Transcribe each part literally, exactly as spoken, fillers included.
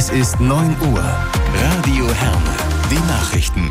Es ist neun Uhr. Radio Herne. Die Nachrichten.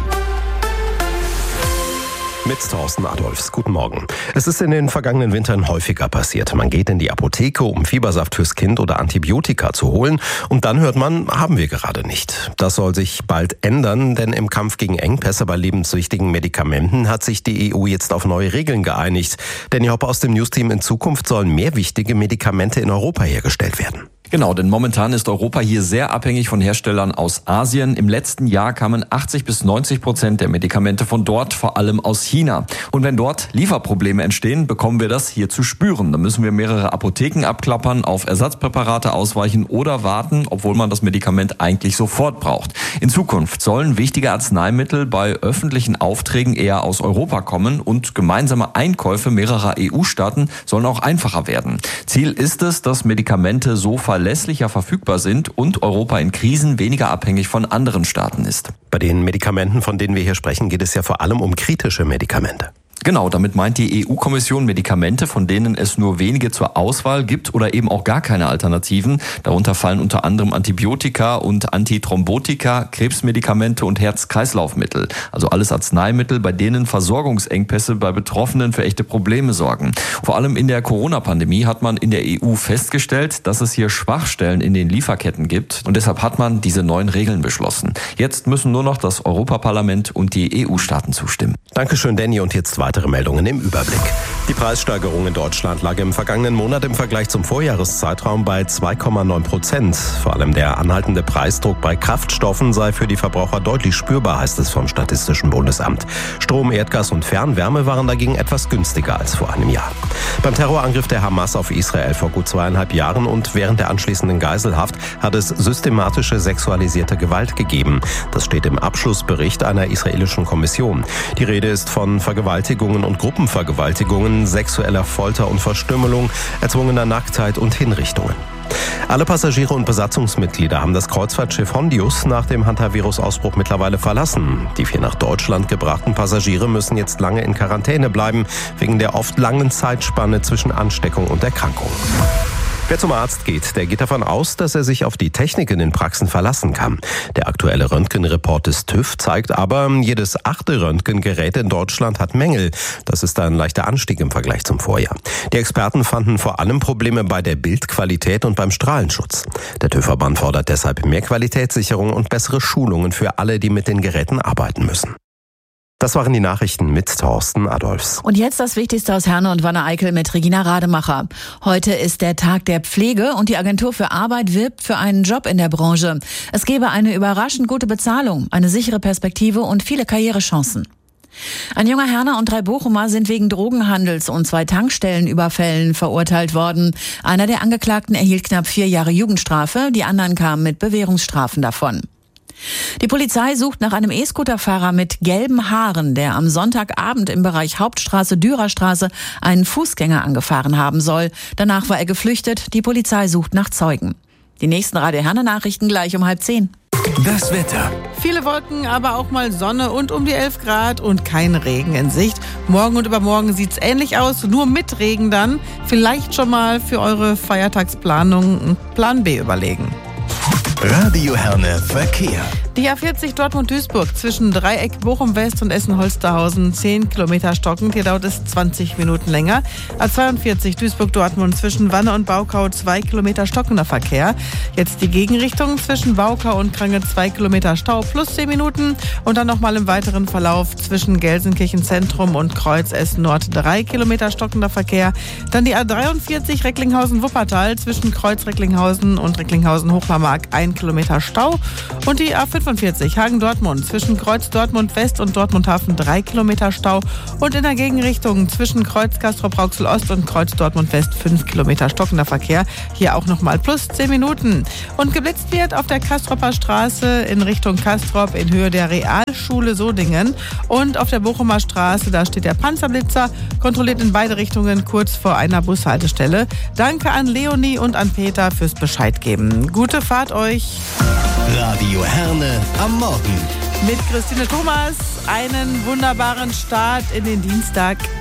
Mit Thorsten Adolfs. Guten Morgen. Es ist in den vergangenen Wintern häufiger passiert. Man geht in die Apotheke, um Fiebersaft fürs Kind oder Antibiotika zu holen. Und dann hört man, haben wir gerade nicht. Das soll sich bald ändern, denn im Kampf gegen Engpässe bei lebenswichtigen Medikamenten hat sich die E U jetzt auf neue Regeln geeinigt. Danny Hoppe aus dem Newsteam: In Zukunft sollen mehr wichtige Medikamente in Europa hergestellt werden. Genau, denn momentan ist Europa hier sehr abhängig von Herstellern aus Asien. Im letzten Jahr kamen achtzig bis neunzig Prozent der Medikamente von dort, vor allem aus China. Und wenn dort Lieferprobleme entstehen, bekommen wir das hier zu spüren. Dann müssen wir mehrere Apotheken abklappern, auf Ersatzpräparate ausweichen oder warten, obwohl man das Medikament eigentlich sofort braucht. In Zukunft sollen wichtige Arzneimittel bei öffentlichen Aufträgen eher aus Europa kommen und gemeinsame Einkäufe mehrerer E U-Staaten sollen auch einfacher werden. Ziel ist es, dass Medikamente so verlässlicher verfügbar sind und Europa in Krisen weniger abhängig von anderen Staaten ist. Bei den Medikamenten, von denen wir hier sprechen, geht es ja vor allem um kritische Medikamente. Genau, damit meint die E U-Kommission Medikamente, von denen es nur wenige zur Auswahl gibt oder eben auch gar keine Alternativen. Darunter fallen unter anderem Antibiotika und Antithrombotika, Krebsmedikamente und Herz-Kreislauf-Mittel. Also alles Arzneimittel, bei denen Versorgungsengpässe bei Betroffenen für echte Probleme sorgen. Vor allem in der Corona-Pandemie hat man in der E U festgestellt, dass es hier Schwachstellen in den Lieferketten gibt. Und deshalb hat man diese neuen Regeln beschlossen. Jetzt müssen nur noch das Europaparlament und die E U-Staaten zustimmen. Dankeschön, Danny. Und jetzt weitere Meldungen im Überblick. Die Preissteigerung in Deutschland lag im vergangenen Monat im Vergleich zum Vorjahreszeitraum bei zwei Komma neun Prozent. Vor allem der anhaltende Preisdruck bei Kraftstoffen sei für die Verbraucher deutlich spürbar, heißt es vom Statistischen Bundesamt. Strom, Erdgas und Fernwärme waren dagegen etwas günstiger als vor einem Jahr. Beim Terrorangriff der Hamas auf Israel vor gut zweieinhalb Jahren und während der anschließenden Geiselhaft hat es systematische sexualisierte Gewalt gegeben. Das steht im Abschlussbericht einer israelischen Kommission. Die Rede ist von Vergewaltigungen und Gruppenvergewaltigungen, sexueller Folter und Verstümmelung, erzwungener Nacktheit und Hinrichtungen. Alle Passagiere und Besatzungsmitglieder haben das Kreuzfahrtschiff Hondius nach dem Hantavirus-Ausbruch mittlerweile verlassen. Die vier nach Deutschland gebrachten Passagiere müssen jetzt lange in Quarantäne bleiben, wegen der oft langen Zeitspanne zwischen Ansteckung und Erkrankung. Wer zum Arzt geht, der geht davon aus, dass er sich auf die Technik in den Praxen verlassen kann. Der aktuelle Röntgenreport des TÜV zeigt aber, jedes achte Röntgengerät in Deutschland hat Mängel. Das ist ein leichter Anstieg im Vergleich zum Vorjahr. Die Experten fanden vor allem Probleme bei der Bildqualität und beim Strahlenschutz. Der TÜV-Verband fordert deshalb mehr Qualitätssicherung und bessere Schulungen für alle, die mit den Geräten arbeiten müssen. Das waren die Nachrichten mit Thorsten Adolfs. Und jetzt das Wichtigste aus Herne und Wanne-Eickel mit Regina Rademacher. Heute ist der Tag der Pflege und die Agentur für Arbeit wirbt für einen Job in der Branche. Es gebe eine überraschend gute Bezahlung, eine sichere Perspektive und viele Karrierechancen. Ein junger Herner und drei Bochumer sind wegen Drogenhandels und zwei Tankstellenüberfällen verurteilt worden. Einer der Angeklagten erhielt knapp vier Jahre Jugendstrafe, die anderen kamen mit Bewährungsstrafen davon. Die Polizei sucht nach einem E-Scooter-Fahrer mit gelben Haaren, der am Sonntagabend im Bereich Hauptstraße, Dürerstraße einen Fußgänger angefahren haben soll. Danach war er geflüchtet. Die Polizei sucht nach Zeugen. Die nächsten Radio Herne Nachrichten gleich um halb zehn. Das Wetter. Viele Wolken, aber auch mal Sonne und um die elf Grad und kein Regen in Sicht. Morgen und übermorgen sieht's ähnlich aus, nur mit Regen dann. Vielleicht schon mal für eure Feiertagsplanung einen Plan B überlegen. Radio Herne Verkehr. Die A vierzig Dortmund-Duisburg zwischen Dreieck Bochum-West und Essen-Holsterhausen zehn Kilometer stockend. Hier dauert es zwanzig Minuten länger. A zweiundvierzig Duisburg-Dortmund zwischen Wanne und Baukau zwei Kilometer stockender Verkehr. Jetzt die Gegenrichtung zwischen Baukau und Krange zwei Kilometer Stau plus zehn Minuten. Und dann nochmal im weiteren Verlauf zwischen Gelsenkirchen Zentrum und Kreuz Essen Nord drei Kilometer stockender Verkehr. Dann die A dreiundvierzig Recklinghausen-Wuppertal zwischen Kreuz Recklinghausen und Recklinghausen-Hochmark ein Kilometer Stau. Und die A fünfundvierzig Hagen-Dortmund zwischen Kreuz Dortmund-West und Dortmund-Hafen drei Kilometer Stau. Und in der Gegenrichtung zwischen Kreuz Castrop-Rauxel-Ost und Kreuz Dortmund-West fünf Kilometer stockender Verkehr. Hier auch nochmal plus zehn Minuten. Und geblitzt wird auf der Castropper Straße in Richtung Castrop in Höhe der Realschule Sodingen. Und auf der Bochumer Straße, da steht der Panzerblitzer, kontrolliert in beide Richtungen kurz vor einer Bushaltestelle. Danke an Leonie und an Peter fürs Bescheid geben. Gute Fahrt euch. Radio Herne am Morgen. Mit Christine Thomas einen wunderbaren Start in den Dienstag.